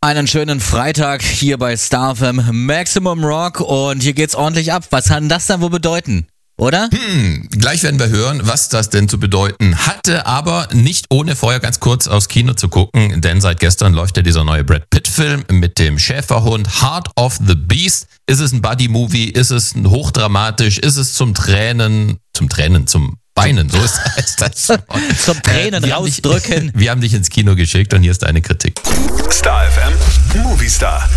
Einen schönen Freitag hier bei Star FM Maximum Rock und hier geht's ordentlich ab. Was kann das dann wohl bedeuten, oder? Gleich werden wir hören, was das denn zu bedeuten hatte, aber nicht ohne vorher ganz kurz aufs Kino zu gucken, denn seit gestern läuft ja dieser neue Brad Pitt-Film mit dem Schäferhund Heart of the Beast. Ist es ein Buddy-Movie? Ist es ein hochdramatisch? Ist es zum Weinen, so heißt das. Zum Tränen rausdrücken. Wir haben dich ins Kino geschickt und hier ist deine Kritik. Star FM Movie Star.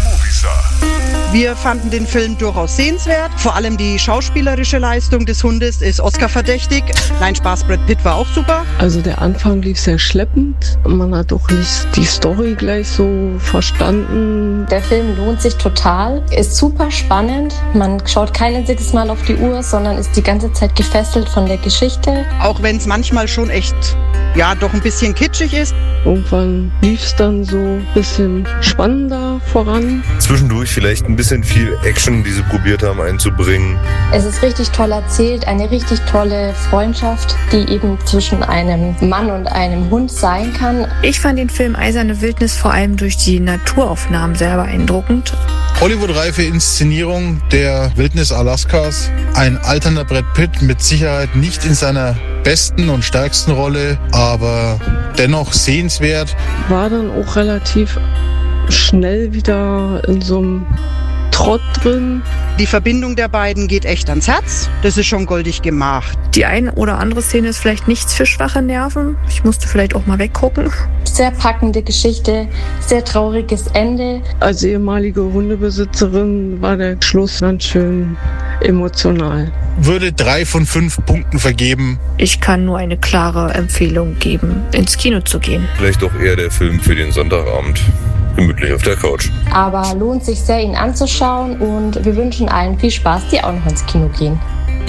Wir fanden den Film durchaus sehenswert. Vor allem die schauspielerische Leistung des Hundes ist Oscar-verdächtig. Nein, Spaß, Brad Pitt war auch super. Also der Anfang lief sehr schleppend. Man hat auch nicht die Story gleich so verstanden. Der Film lohnt sich total, ist super spannend. Man schaut kein einziges Mal auf die Uhr, sondern ist die ganze Zeit gefesselt von der Geschichte. Auch wenn es manchmal schon echt, doch ein bisschen kitschig ist. Irgendwann lief es dann so ein bisschen spannender voran. Zwischendurch vielleicht ein bisschen viel Action, die sie probiert haben einzubringen. Es ist richtig toll erzählt, eine richtig tolle Freundschaft, die eben zwischen einem Mann und einem Hund sein kann. Ich fand den Film Eiserne Wildnis vor allem durch die Naturaufnahmen sehr beeindruckend. Hollywood-reife Inszenierung der Wildnis Alaskas. Ein alternder Brad Pitt, mit Sicherheit nicht in seiner besten und stärksten Rolle, aber dennoch sehenswert. War dann auch relativ schnell wieder in so einem Trott drin. Die Verbindung der beiden geht echt ans Herz. Das ist schon goldig gemacht. Die eine oder andere Szene ist vielleicht nichts für schwache Nerven. Ich musste vielleicht auch mal weggucken. Sehr packende Geschichte, sehr trauriges Ende. Als ehemalige Hundebesitzerin war der Schluss ganz schön emotional. Würde 3 von 5 Punkten vergeben. Ich kann nur eine klare Empfehlung geben, ins Kino zu gehen. Vielleicht auch eher der Film für den Sonntagabend. Gemütlich auf der Couch. Aber lohnt sich sehr, ihn anzuschauen und wir wünschen allen viel Spaß, die auch noch ins Kino gehen.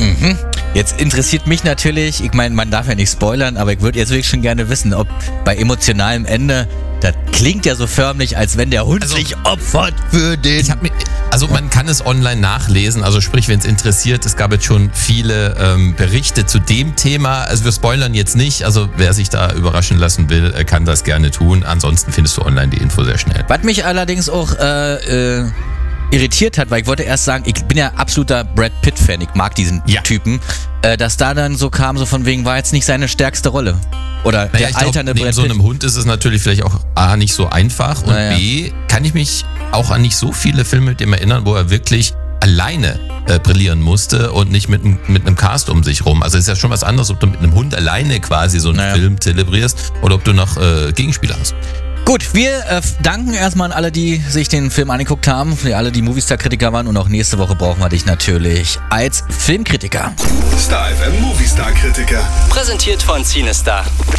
Jetzt interessiert mich natürlich, ich meine, man darf ja nicht spoilern, aber ich würde jetzt wirklich schon gerne wissen, ob bei emotionalem Ende, das klingt ja so förmlich, als wenn der Hund sich opfert für den... Man kann es online nachlesen, also sprich, wenn es interessiert, es gab jetzt schon viele Berichte zu dem Thema, also wir spoilern jetzt nicht, also wer sich da überraschen lassen will, kann das gerne tun, ansonsten findest du online die Info sehr schnell. Was mich allerdings auch irritiert hat, weil ich wollte erst sagen, ich bin ja absoluter Brad Pitt-Fan, ich mag diesen Typen, dass da dann so kam, so von wegen, war jetzt nicht seine stärkste Rolle. Oder der alternde Brad Pitt. Neben so einem Hund ist es natürlich vielleicht auch A, nicht so einfach und B, kann ich mich auch an nicht so viele Filme mit dem erinnern, wo er wirklich alleine brillieren musste und nicht mit einem Cast um sich rum. Also es ist ja schon was anderes, ob du mit einem Hund alleine quasi so einen Film zelebrierst oder ob du noch Gegenspieler hast. Gut, wir danken erstmal an alle, die sich den Film angeguckt haben, für alle, die Movistar-Kritiker waren und auch nächste Woche brauchen wir dich natürlich als Filmkritiker. Star FM Movistar-Kritiker. Präsentiert von Cinestar.